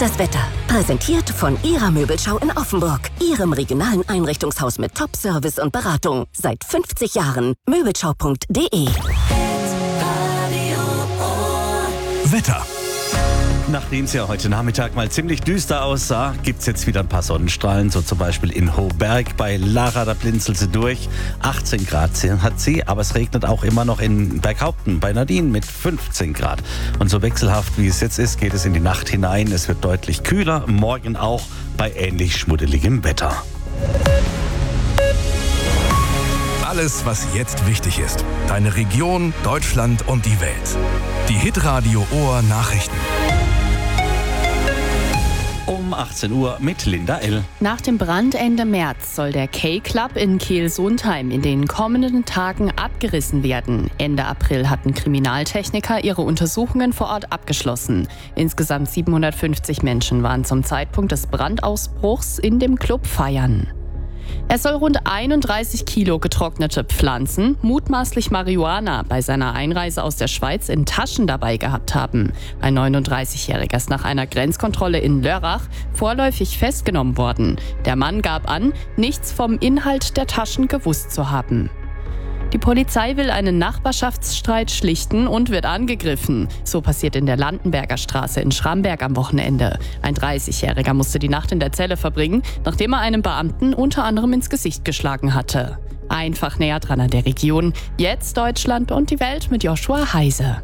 das Wetter. Präsentiert von Ihrer Möbelschau in Offenburg. Ihrem regionalen Einrichtungshaus mit Top-Service und Beratung. Seit 50 Jahren. Möbelschau.de. Wetter. Nachdem es ja heute Nachmittag mal ziemlich düster aussah, gibt es jetzt wieder ein paar Sonnenstrahlen, so zum Beispiel in Hohberg. Bei Lara, da blinzelt sie durch. 18 Grad hat sie, aber es regnet auch immer noch in Berghaupten bei Nadine mit 15 Grad. Und so wechselhaft wie es jetzt ist, geht es in die Nacht hinein. Es wird deutlich kühler, morgen auch bei ähnlich schmuddeligem Wetter. Alles, was jetzt wichtig ist. Deine Region, Deutschland und die Welt. Die Hitradio Ohr Nachrichten. Um 18 Uhr mit Linda L. Nach dem Brand Ende März soll der K-Club in Kehl-Sundheim in den kommenden Tagen abgerissen werden. Ende April hatten Kriminaltechniker ihre Untersuchungen vor Ort abgeschlossen. Insgesamt 750 Menschen waren zum Zeitpunkt des Brandausbruchs in dem Club feiern. Er soll rund 31 Kilo getrocknete Pflanzen, mutmaßlich Marihuana, bei seiner Einreise aus der Schweiz in Taschen dabei gehabt haben. Ein 39-Jähriger ist nach einer Grenzkontrolle in Lörrach vorläufig festgenommen worden. Der Mann gab an, nichts vom Inhalt der Taschen gewusst zu haben. Die Polizei will einen Nachbarschaftsstreit schlichten und wird angegriffen. So passiert in der Landenberger Straße in Schramberg am Wochenende. Ein 30-Jähriger musste die Nacht in der Zelle verbringen, nachdem er einen Beamten unter anderem ins Gesicht geschlagen hatte. Einfach näher dran an der Region. Jetzt Deutschland und die Welt mit Joshua Heise.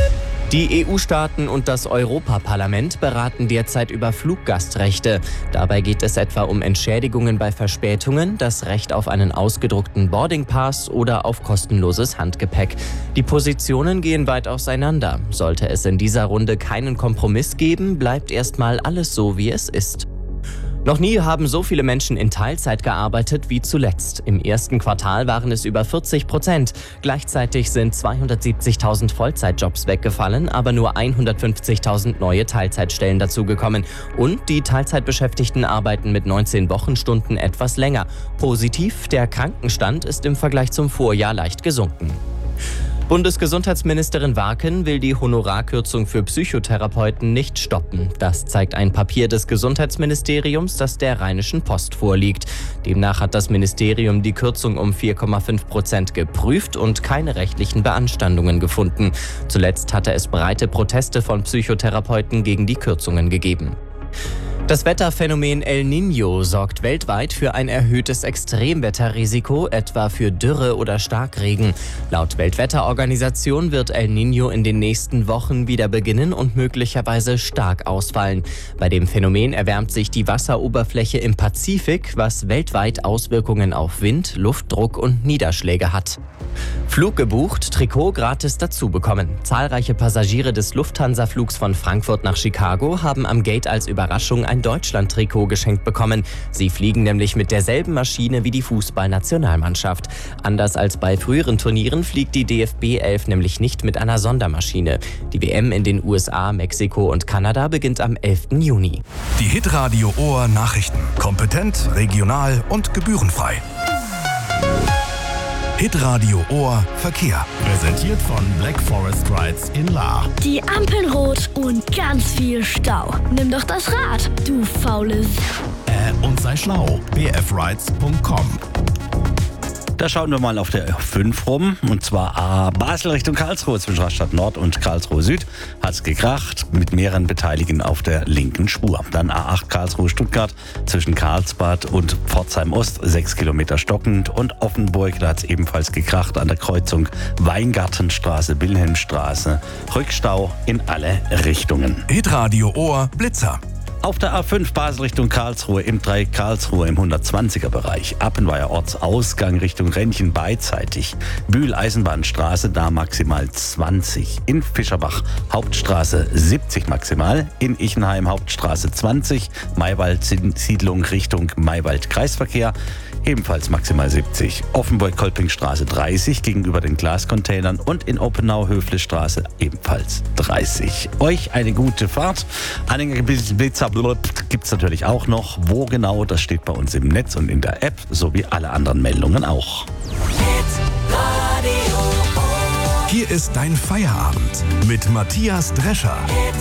Die EU-Staaten und das Europaparlament beraten derzeit über Fluggastrechte. Dabei geht es etwa um Entschädigungen bei Verspätungen, das Recht auf einen ausgedruckten Boardingpass oder auf kostenloses Handgepäck. Die Positionen gehen weit auseinander. Sollte es in dieser Runde keinen Kompromiss geben, bleibt erstmal alles so, wie es ist. Noch nie haben so viele Menschen in Teilzeit gearbeitet wie zuletzt. Im ersten Quartal waren es über 40%. Gleichzeitig sind 270.000 Vollzeitjobs weggefallen, aber nur 150.000 neue Teilzeitstellen dazugekommen. Und die Teilzeitbeschäftigten arbeiten mit 19 Wochenstunden etwas länger. Positiv, der Krankenstand ist im Vergleich zum Vorjahr leicht gesunken. Bundesgesundheitsministerin Warken will die Honorarkürzung für Psychotherapeuten nicht stoppen. Das zeigt ein Papier des Gesundheitsministeriums, das der Rheinischen Post vorliegt. Demnach hat das Ministerium die Kürzung um 4,5% geprüft und keine rechtlichen Beanstandungen gefunden. Zuletzt hatte es breite Proteste von Psychotherapeuten gegen die Kürzungen gegeben. Das Wetterphänomen El Niño sorgt weltweit für ein erhöhtes Extremwetterrisiko, etwa für Dürre oder Starkregen. Laut Weltwetterorganisation wird El Niño in den nächsten Wochen wieder beginnen und möglicherweise stark ausfallen. Bei dem Phänomen erwärmt sich die Wasseroberfläche im Pazifik, was weltweit Auswirkungen auf Wind, Luftdruck und Niederschläge hat. Flug gebucht, Trikot gratis dazu bekommen. Zahlreiche Passagiere des Lufthansa-Flugs von Frankfurt nach Chicago haben am Gate als Überraschung ein Deutschland-Trikot geschenkt bekommen. Sie fliegen nämlich mit derselben Maschine wie die Fußballnationalmannschaft. Anders als bei früheren Turnieren fliegt die DFB 11 nämlich nicht mit einer Sondermaschine. Die WM in den USA, Mexiko und Kanada beginnt am 11. Juni. Die Hitradio Ohr Nachrichten. Kompetent, regional und gebührenfrei. Hitradio Ohr Verkehr. Präsentiert von Black Forest Rides in Lahr. Die Ampeln rot und ganz viel Stau. Nimm doch das Rad, du faules. Und sei schlau. bfrides.com. Da schauen wir mal auf der 5 rum. Und zwar Basel Richtung Karlsruhe zwischen Rastatt Nord und Karlsruhe Süd. Hat es gekracht mit mehreren Beteiligten auf der linken Spur. Dann A8 Karlsruhe Stuttgart zwischen Karlsbad und Pforzheim Ost 6 Kilometer stockend. Und Offenburg, da hat es ebenfalls gekracht an der Kreuzung Weingartenstraße, Wilhelmstraße. Rückstau in alle Richtungen. Hitradio Ohr Blitzer. Auf der A5 Basel Richtung Karlsruhe im Dreieck Karlsruhe im 120er Bereich. Appenweier Ortsausgang Richtung Rennchen beidseitig. Bühl Eisenbahnstraße da maximal 20. In Fischerbach Hauptstraße 70 maximal. In Ichenheim Hauptstraße 20. Maywald Siedlung Richtung Maywald Kreisverkehr. Ebenfalls maximal 70. Offenburg-Kolpingstraße 30 gegenüber den Glascontainern und in Oppenau-Höfle-Straße ebenfalls 30. Euch eine gute Fahrt. Anhängerblitzer gibt es natürlich auch noch. Wo genau, das steht bei uns im Netz und in der App, sowie alle anderen Meldungen auch. Hier ist dein Feierabend mit Matthias Drescher.